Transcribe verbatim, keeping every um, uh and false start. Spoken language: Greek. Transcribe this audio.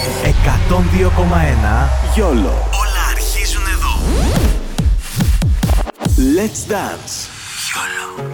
εκατόν δύο κόμμα ένα γιόλο. Όλα αρχίζουν εδώ. Let's dance. γιόλο.